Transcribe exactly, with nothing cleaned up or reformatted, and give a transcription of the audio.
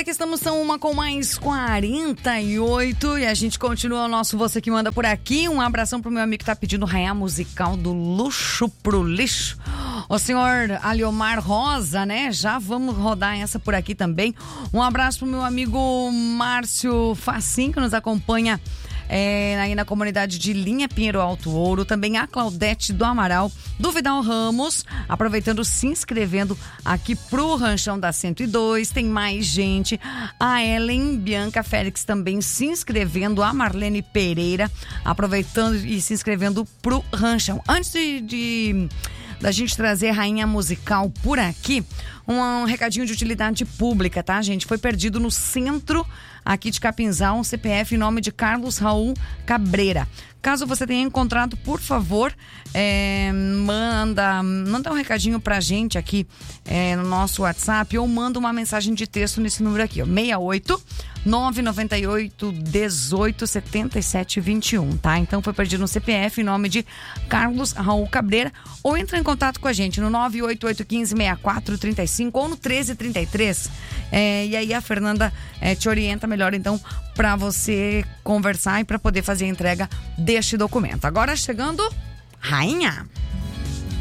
Hora que estamos são uma com mais quarenta e oito e a gente continua o nosso Você Que Manda por aqui. Um abração pro meu amigo que tá pedindo raia musical do luxo pro lixo. O senhor Aliomar Rosa, né? Já vamos rodar essa por aqui também. Um abraço pro meu amigo Márcio Facim, que nos acompanha É, aí na comunidade de Linha Pinheiro Alto Ouro, também a Claudete do Amaral, do Vidal Ramos, aproveitando, se inscrevendo aqui pro Ranchão da cento e dois, tem mais gente, a Ellen Bianca Félix também se inscrevendo, a Marlene Pereira, aproveitando e se inscrevendo pro Ranchão. Antes de, de da gente trazer rainha musical por aqui, um, um recadinho de utilidade pública, tá, gente? Foi perdido no centro aqui de Capinzal um C P F em nome de Carlos Raul Cabreira. Caso você tenha encontrado, por favor, é, manda, manda um recadinho pra gente aqui é, no nosso WhatsApp ou manda uma mensagem de texto nesse número aqui, ó, seis oito nove nove oito dezoito setenta e sete vinte e um, tá? Então foi perdido no C P F em nome de Carlos Raul Cabreira, ou entra em contato com a gente no nove oito oito um cinco seis quatro três cinco ou no treze trinta e três, é, e aí a Fernanda é, te orienta melhor então para você conversar e para poder fazer a entrega deste documento. Agora chegando, rainha!